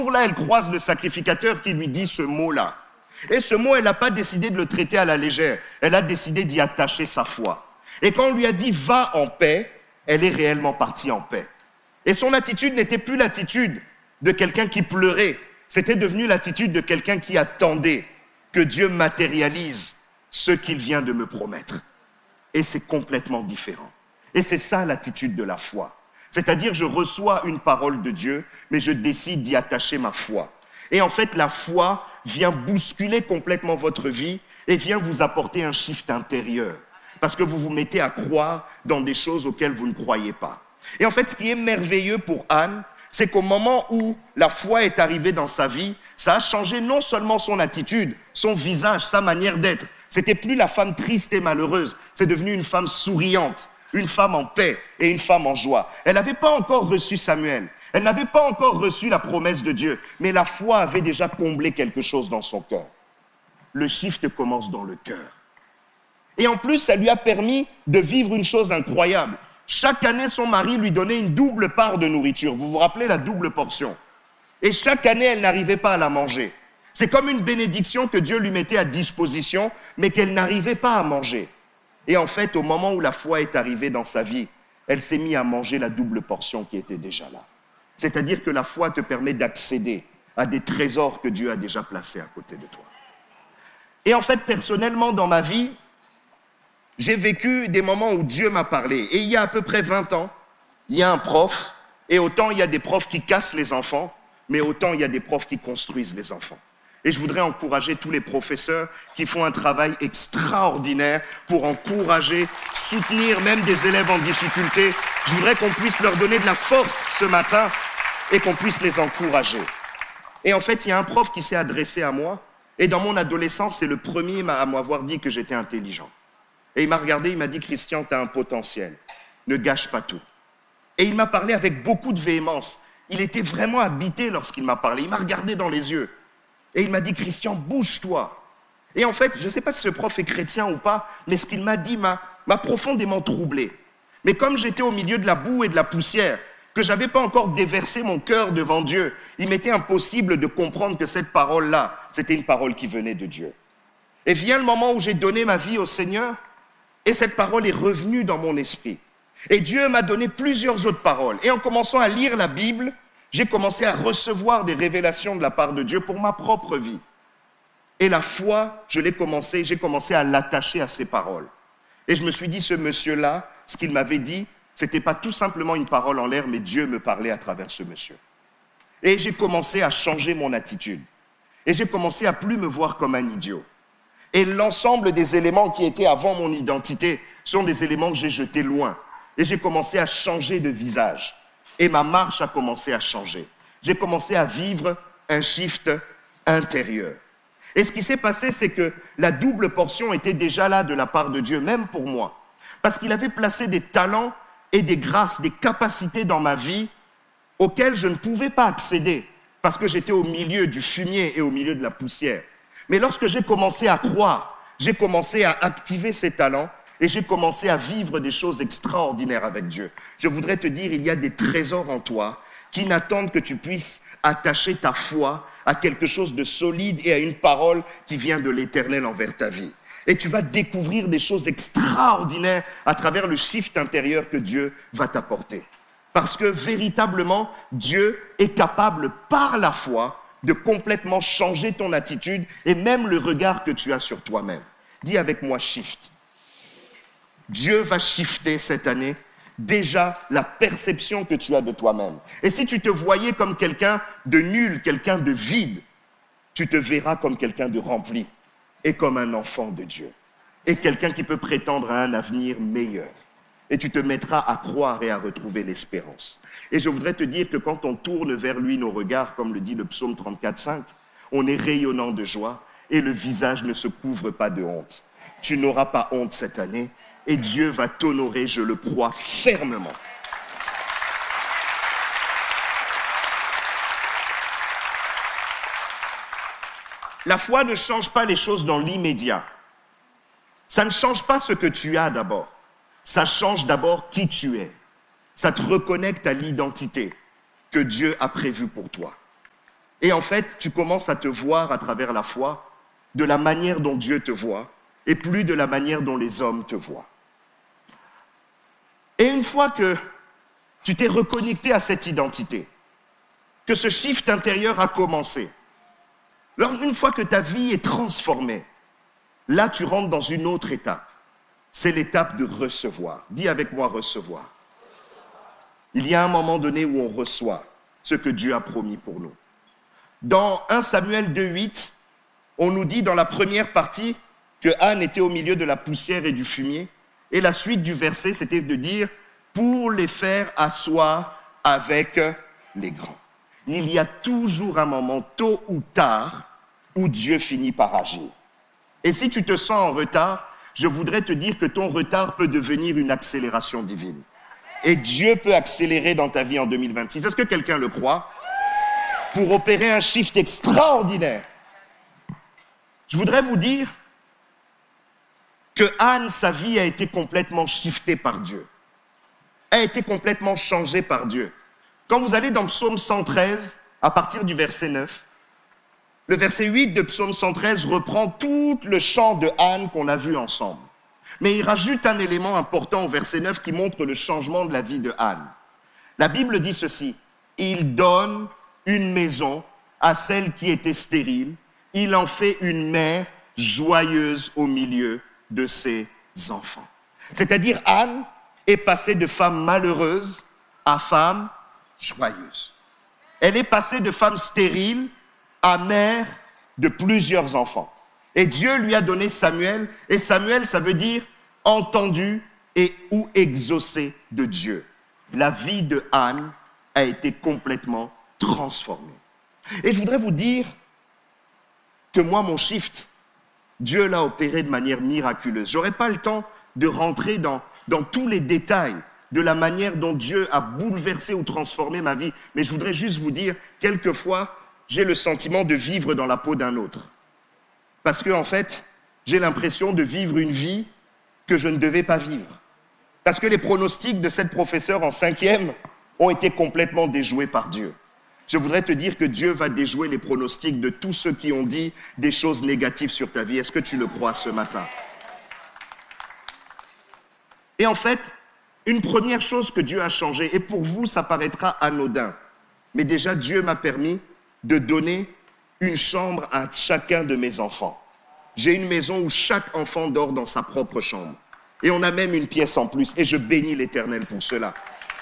jour-là, elle croise le sacrificateur qui lui dit ce mot-là. Et ce mot, elle n'a pas décidé de le traiter à la légère. Elle a décidé d'y attacher sa foi. Et quand on lui a dit « va en paix », elle est réellement partie en paix. Et son attitude n'était plus l'attitude de quelqu'un qui pleurait. C'était devenu l'attitude de quelqu'un qui attendait que Dieu matérialise ce qu'il vient de me promettre. Et c'est complètement différent. Et c'est ça l'attitude de la foi. C'est-à-dire, je reçois une parole de Dieu, mais je décide d'y attacher ma foi. Et en fait, la foi vient bousculer complètement votre vie et vient vous apporter un shift intérieur. Parce que vous vous mettez à croire dans des choses auxquelles vous ne croyez pas. Et en fait, ce qui est merveilleux pour Anne, c'est qu'au moment où la foi est arrivée dans sa vie, ça a changé non seulement son attitude, son visage, sa manière d'être. C'était plus la femme triste et malheureuse, c'est devenu une femme souriante, une femme en paix et une femme en joie. Elle n'avait pas encore reçu Samuel, elle n'avait pas encore reçu la promesse de Dieu, mais la foi avait déjà comblé quelque chose dans son cœur. Le shift commence dans le cœur. Et en plus, ça lui a permis de vivre une chose incroyable. Chaque année, son mari lui donnait une double part de nourriture. Vous vous rappelez la double portion? Et chaque année, elle n'arrivait pas à la manger. C'est comme une bénédiction que Dieu lui mettait à disposition, mais qu'elle n'arrivait pas à manger. Et en fait, au moment où la foi est arrivée dans sa vie, elle s'est mise à manger la double portion qui était déjà là. C'est-à-dire que la foi te permet d'accéder à des trésors que Dieu a déjà placés à côté de toi. Et en fait, personnellement, dans ma vie, j'ai vécu des moments où Dieu m'a parlé. Et il y a à peu près 20 ans, il y a un prof, et autant il y a des profs qui cassent les enfants, mais autant il y a des profs qui construisent les enfants. Et je voudrais encourager tous les professeurs qui font un travail extraordinaire pour encourager, soutenir même des élèves en difficulté. Je voudrais qu'on puisse leur donner de la force ce matin et qu'on puisse les encourager. Et en fait, il y a un prof qui s'est adressé à moi, et dans mon adolescence, c'est le premier à m'avoir dit que j'étais intelligent. Et il m'a regardé, il m'a dit « Christian, tu as un potentiel, ne gâche pas tout ». Et il m'a parlé avec beaucoup de véhémence. Il était vraiment habité lorsqu'il m'a parlé, il m'a regardé dans les yeux. Et il m'a dit « Christian, bouge-toi ». Et en fait, je ne sais pas si ce prof est chrétien ou pas, mais ce qu'il m'a dit m'a profondément troublé. Mais comme j'étais au milieu de la boue et de la poussière, que je n'avais pas encore déversé mon cœur devant Dieu, il m'était impossible de comprendre que cette parole-là, c'était une parole qui venait de Dieu. Et vient le moment où j'ai donné ma vie au Seigneur, et cette parole est revenue dans mon esprit. Et Dieu m'a donné plusieurs autres paroles. Et en commençant à lire la Bible, j'ai commencé à recevoir des révélations de la part de Dieu pour ma propre vie. Et la foi, j'ai commencé à l'attacher à ces paroles. Et je me suis dit, ce monsieur-là, ce qu'il m'avait dit, ce n'était pas tout simplement une parole en l'air, mais Dieu me parlait à travers ce monsieur. Et j'ai commencé à changer mon attitude. Et j'ai commencé à plus me voir comme un idiot. Et l'ensemble des éléments qui étaient avant mon identité sont des éléments que j'ai jetés loin. Et j'ai commencé à changer de visage. Et ma marche a commencé à changer. J'ai commencé à vivre un shift intérieur. Et ce qui s'est passé, c'est que la double portion était déjà là de la part de Dieu, même pour moi. Parce qu'il avait placé des talents et des grâces, des capacités dans ma vie auxquelles je ne pouvais pas accéder parce que j'étais au milieu du fumier et au milieu de la poussière. Mais lorsque j'ai commencé à croire, j'ai commencé à activer ces talents et j'ai commencé à vivre des choses extraordinaires avec Dieu. Je voudrais te dire, il y a des trésors en toi qui n'attendent que tu puisses attacher ta foi à quelque chose de solide et à une parole qui vient de l'Éternel envers ta vie. Et tu vas découvrir des choses extraordinaires à travers le shift intérieur que Dieu va t'apporter. Parce que véritablement, Dieu est capable par la foi de complètement changer ton attitude et même le regard que tu as sur toi-même. Dis avec moi shift. Dieu va shifter cette année déjà la perception que tu as de toi-même. Et si tu te voyais comme quelqu'un de nul, quelqu'un de vide, tu te verras comme quelqu'un de rempli et comme un enfant de Dieu. Et quelqu'un qui peut prétendre à un avenir meilleur. Et tu te mettras à croire et à retrouver l'espérance. Et je voudrais te dire que quand on tourne vers lui nos regards, comme le dit le psaume 34,5, on est rayonnant de joie et le visage ne se couvre pas de honte. Tu n'auras pas honte cette année et Dieu va t'honorer, je le crois fermement. La foi ne change pas les choses dans l'immédiat. Ça ne change pas ce que tu as d'abord. Ça change d'abord qui tu es. Ça te reconnecte à l'identité que Dieu a prévue pour toi. Et en fait, tu commences à te voir à travers la foi de la manière dont Dieu te voit et plus de la manière dont les hommes te voient. Et une fois que tu t'es reconnecté à cette identité, que ce shift intérieur a commencé, une fois que ta vie est transformée, là tu rentres dans une autre étape. C'est l'étape de recevoir. Dis avec moi recevoir. Il y a un moment donné où on reçoit ce que Dieu a promis pour nous. Dans 1 Samuel 2,8, on nous dit dans la première partie que Anne était au milieu de la poussière et du fumier. Et la suite du verset, c'était de dire « pour les faire asseoir avec les grands ». Il y a toujours un moment, tôt ou tard, où Dieu finit par agir. Et si tu te sens en retard, je voudrais te dire que ton retard peut devenir une accélération divine. Et Dieu peut accélérer dans ta vie en 2026. Est-ce que quelqu'un le croit? Pour opérer un shift extraordinaire. Je voudrais vous dire que Anne, sa vie a été complètement shiftée par Dieu. A été complètement changée par Dieu. Quand vous allez dans Psaume 113, à partir du verset 9, le verset 8 de Psaume 113 reprend tout le chant de Anne qu'on a vu ensemble. Mais il rajoute un élément important au verset 9 qui montre le changement de la vie de Anne. La Bible dit ceci, « Il donne une maison à celle qui était stérile, il en fait une mère joyeuse au milieu de ses enfants. » C'est-à-dire Anne est passée de femme malheureuse à femme joyeuse. Elle est passée de femme stérile à mère de plusieurs enfants. Et Dieu lui a donné Samuel, et Samuel, ça veut dire entendu et ou exaucé de Dieu. La vie de Anne a été complètement transformée. Et je voudrais vous dire que moi, mon shift, Dieu l'a opéré de manière miraculeuse. Je n'aurai pas le temps de rentrer dans tous les détails de la manière dont Dieu a bouleversé ou transformé ma vie, mais je voudrais juste vous dire, quelquefois, j'ai le sentiment de vivre dans la peau d'un autre. Parce que, en fait, j'ai l'impression de vivre une vie que je ne devais pas vivre. Parce que les pronostics de cette professeure en 5e ont été complètement déjoués par Dieu. Je voudrais te dire que Dieu va déjouer les pronostics de tous ceux qui ont dit des choses négatives sur ta vie. Est-ce que tu le crois ce matin? Et en fait, une première chose que Dieu a changé, et pour vous, ça paraîtra anodin, mais déjà Dieu m'a permis de donner une chambre à chacun de mes enfants. J'ai une maison où chaque enfant dort dans sa propre chambre. Et on a même une pièce en plus, et je bénis l'Éternel pour cela.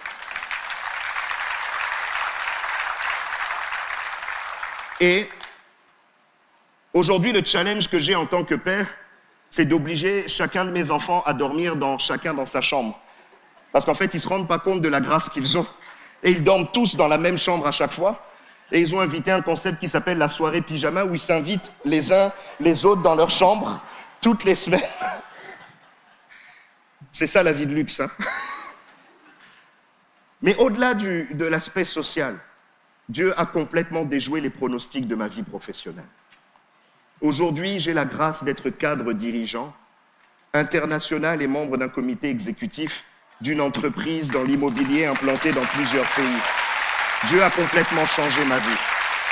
Et aujourd'hui, le challenge que j'ai en tant que père, c'est d'obliger chacun de mes enfants à dormir chacun dans sa chambre. Parce qu'en fait, ils ne se rendent pas compte de la grâce qu'ils ont. Et ils dorment tous dans la même chambre à chaque fois. Et ils ont invité un concept qui s'appelle la soirée pyjama, où ils s'invitent les uns les autres dans leur chambre toutes les semaines. C'est ça la vie de luxe, hein? Mais au-delà de l'aspect social, Dieu a complètement déjoué les pronostics de ma vie professionnelle. Aujourd'hui, j'ai la grâce d'être cadre dirigeant, international et membre d'un comité exécutif d'une entreprise dans l'immobilier implantée dans plusieurs pays. Dieu a complètement changé ma vie.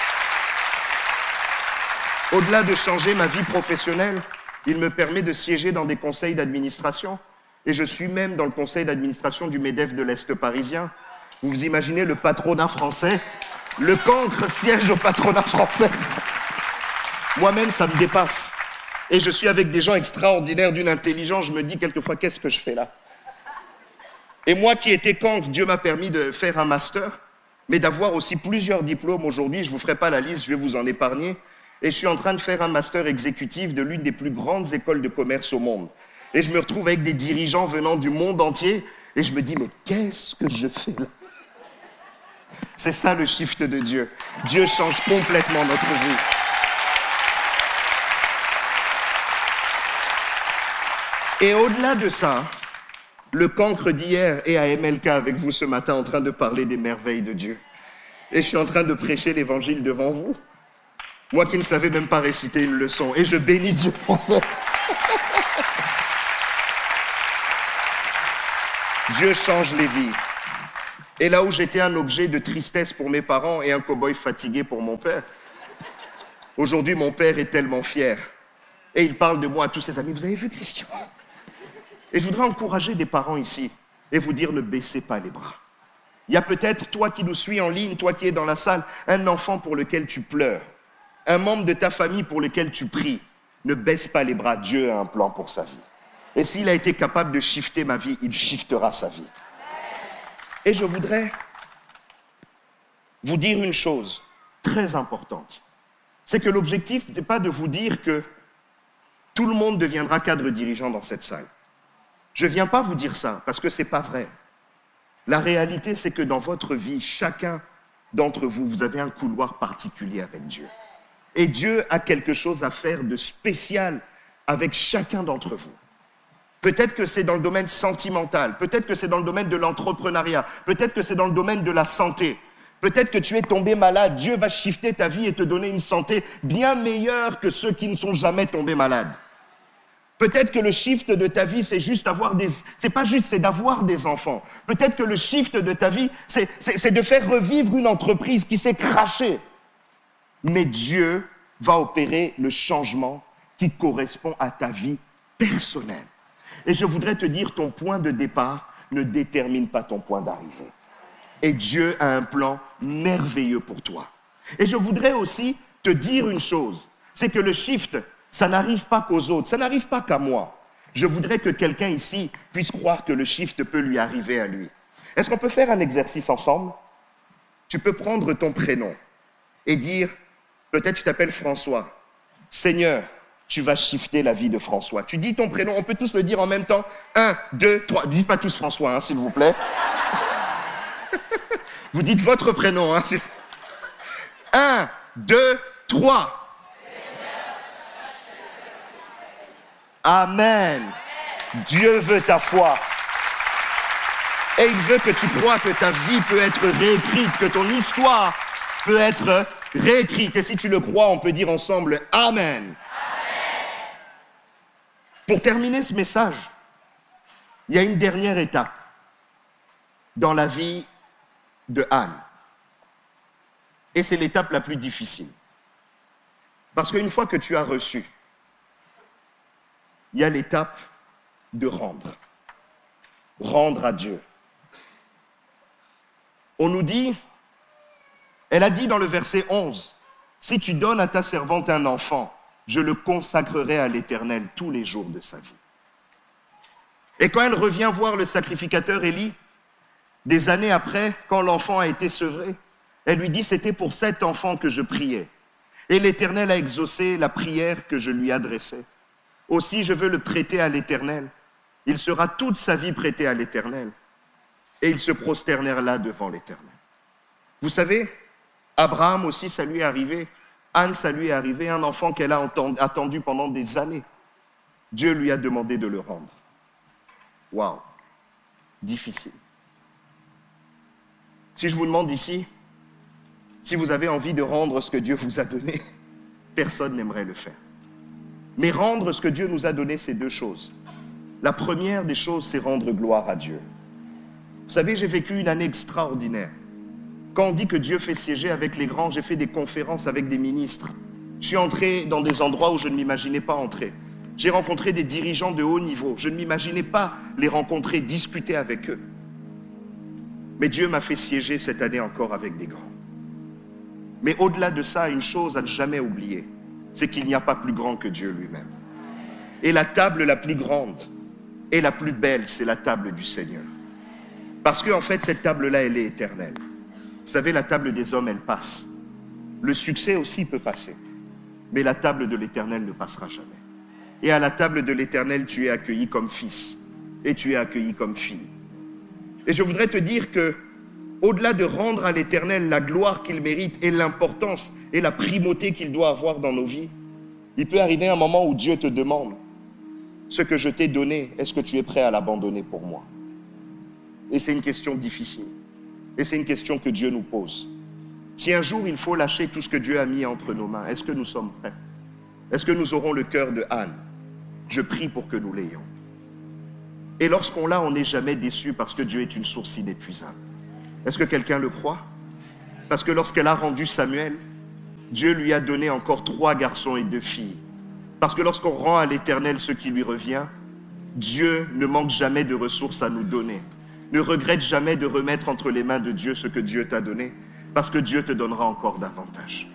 Au-delà de changer ma vie professionnelle, il me permet de siéger dans des conseils d'administration. Et je suis même dans le conseil d'administration du MEDEF de l'Est parisien. Vous vous imaginez le patronat français? Le cancre siège au patronat français. Moi-même, ça me dépasse. Et je suis avec des gens extraordinaires d'une intelligence. Je me dis quelquefois, qu'est-ce que je fais là? Et moi qui étais cancre, Dieu m'a permis de faire un master, mais d'avoir aussi plusieurs diplômes aujourd'hui. Je ne vous ferai pas la liste, je vais vous en épargner. Et je suis en train de faire un master exécutif de l'une des plus grandes écoles de commerce au monde. Et je me retrouve avec des dirigeants venant du monde entier. Et je me dis, mais qu'est-ce que je fais là? C'est ça le shift de Dieu. Dieu change complètement notre vie. Et au-delà de ça, le cancre d'hier est à MLK avec vous ce matin en train de parler des merveilles de Dieu. Et je suis en train de prêcher l'évangile devant vous. Moi qui ne savais même pas réciter une leçon. Et je bénis Dieu pour ça. Dieu change les vies. Et là où j'étais un objet de tristesse pour mes parents et un cow-boy fatigué pour mon père, Aujourd'hui, mon père est tellement fier. Et il parle de moi à tous ses amis. Vous avez vu Christian? Et je voudrais encourager des parents ici et vous dire ne baissez pas les bras. Il y a peut-être, toi qui nous suis en ligne, toi qui es dans la salle, un enfant pour lequel tu pleures, un membre de ta famille pour lequel tu pries. Ne baisse pas les bras, Dieu a un plan pour sa vie. Et s'il a été capable de shifter ma vie, il shiftera sa vie. Et je voudrais vous dire une chose très importante. C'est que l'objectif n'est pas de vous dire que tout le monde deviendra cadre dirigeant dans cette salle. Je ne viens pas vous dire ça, parce que ce n'est pas vrai. La réalité, c'est que dans votre vie, chacun d'entre vous, vous avez un couloir particulier avec Dieu. Et Dieu a quelque chose à faire de spécial avec chacun d'entre vous. Peut-être que c'est dans le domaine sentimental, peut-être que c'est dans le domaine de l'entrepreneuriat, peut-être que c'est dans le domaine de la santé. Peut-être que tu es tombé malade, Dieu va shifter ta vie et te donner une santé bien meilleure que ceux qui ne sont jamais tombés malades. Peut-être que le shift de ta vie, c'est juste c'est pas juste, c'est d'avoir des enfants. Peut-être que le shift de ta vie, c'est de faire revivre une entreprise qui s'est crachée. Mais Dieu va opérer le changement qui correspond à ta vie personnelle. Et je voudrais te dire, ton point de départ ne détermine pas ton point d'arrivée. Et Dieu a un plan merveilleux pour toi. Et je voudrais aussi te dire une chose, c'est que le shift, ça n'arrive pas qu'aux autres, ça n'arrive pas qu'à moi. Je voudrais que quelqu'un ici puisse croire que le shift peut lui arriver à lui. Est-ce qu'on peut faire un exercice ensemble? Tu peux prendre ton prénom et dire, peut-être tu t'appelles François. Seigneur, tu vas shifter la vie de François. Tu dis ton prénom, on peut tous le dire en même temps. 1, 2, 3. Dites pas tous François, hein, s'il vous plaît. Vous dites votre prénom. Hein, 1, 2, 3. Amen. Dieu veut ta foi. Et il veut que tu crois que ta vie peut être réécrite, que ton histoire peut être réécrite. Et si tu le crois, on peut dire ensemble Amen. Amen. Pour terminer ce message, il y a une dernière étape dans la vie de Anne. Et c'est l'étape la plus difficile. Parce qu'une fois que tu as reçu, il y a l'étape de rendre. Rendre à Dieu. On nous dit, elle a dit dans le verset 11, « Si tu donnes à ta servante un enfant, je le consacrerai à l'Éternel tous les jours de sa vie. » Et quand elle revient voir le sacrificateur Élie, des années après, quand l'enfant a été sevré, elle lui dit, « C'était pour cet enfant que je priais. Et l'Éternel a exaucé la prière que je lui adressais. Aussi, je veux le prêter à l'Éternel. Il sera toute sa vie prêté à l'Éternel. » Et ils se prosternèrent là devant l'Éternel. Vous savez, Abraham aussi, ça lui est arrivé. Anne, ça lui est arrivé. Un enfant qu'elle a attendu pendant des années. Dieu lui a demandé de le rendre. Waouh, difficile. Si je vous demande ici, si vous avez envie de rendre ce que Dieu vous a donné, personne n'aimerait le faire. Mais rendre ce que Dieu nous a donné, c'est deux choses. La première des choses, c'est rendre gloire à Dieu. Vous savez, j'ai vécu une année extraordinaire. Quand on dit que Dieu fait siéger avec les grands, j'ai fait des conférences avec des ministres. Je suis entré dans des endroits où je ne m'imaginais pas entrer. J'ai rencontré des dirigeants de haut niveau. Je ne m'imaginais pas les rencontrer, discuter avec eux. Mais Dieu m'a fait siéger cette année encore avec des grands. Mais au-delà de ça, une chose à ne jamais oublier, c'est qu'il n'y a pas plus grand que Dieu lui-même. Et la table la plus grande et la plus belle, c'est la table du Seigneur. Parce qu'en fait, cette table-là, elle est éternelle. Vous savez, la table des hommes, elle passe. Le succès aussi peut passer. Mais la table de l'Éternel ne passera jamais. Et à la table de l'Éternel, tu es accueilli comme fils. Et tu es accueilli comme fille. Et je voudrais te dire que, au-delà de rendre à l'Éternel la gloire qu'il mérite et l'importance et la primauté qu'il doit avoir dans nos vies, il peut arriver un moment où Dieu te demande, ce que je t'ai donné, est-ce que tu es prêt à l'abandonner pour moi? Et c'est une question difficile. Et c'est une question que Dieu nous pose. Si un jour il faut lâcher tout ce que Dieu a mis entre nos mains, est-ce que nous sommes prêts? Est-ce que nous aurons le cœur de Anne? Je prie pour que nous l'ayons. Et lorsqu'on l'a, on n'est jamais déçu parce que Dieu est une source inépuisable. Est-ce que quelqu'un le croit? Parce que lorsqu'elle a rendu Samuel, Dieu lui a donné encore 3 garçons et 2 filles. Parce que lorsqu'on rend à l'Éternel ce qui lui revient, Dieu ne manque jamais de ressources à nous donner. Ne regrette jamais de remettre entre les mains de Dieu ce que Dieu t'a donné, parce que Dieu te donnera encore davantage.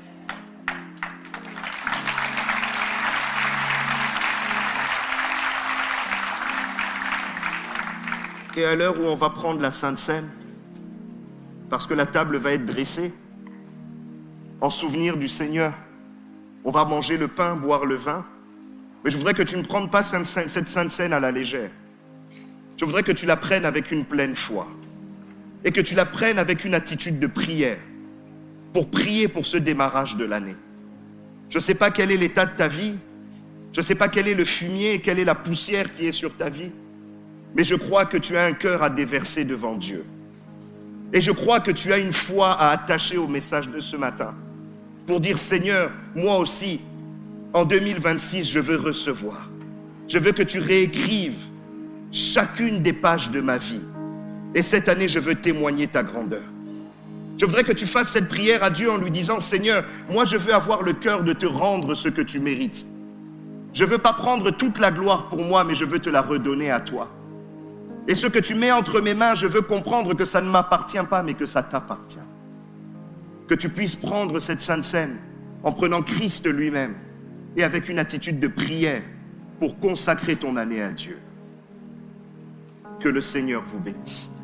Et à l'heure où on va prendre la Sainte Seine, parce que la table va être dressée, en souvenir du Seigneur, on va manger le pain, boire le vin, mais je voudrais que tu ne prennes pas cette Sainte Seine à la légère. Je voudrais que tu la prennes avec une pleine foi et que tu la prennes avec une attitude de prière pour prier pour ce démarrage de l'année. Je ne sais pas quel est l'état de ta vie, je ne sais pas quel est le fumier, quelle est la poussière qui est sur ta vie, mais je crois que tu as un cœur à déverser devant Dieu. Et je crois que tu as une foi à attacher au message de ce matin pour dire, Seigneur, moi aussi, en 2026, je veux recevoir. Je veux que tu réécrives chacune des pages de ma vie. Et cette année, je veux témoigner ta grandeur. Je voudrais que tu fasses cette prière à Dieu en lui disant, Seigneur, moi je veux avoir le cœur de te rendre ce que tu mérites. Je ne veux pas prendre toute la gloire pour moi, mais je veux te la redonner à toi. Et ce que tu mets entre mes mains, je veux comprendre que ça ne m'appartient pas, mais que ça t'appartient. Que tu puisses prendre cette Sainte Seine en prenant Christ lui-même et avec une attitude de prière pour consacrer ton année à Dieu. Que le Seigneur vous bénisse.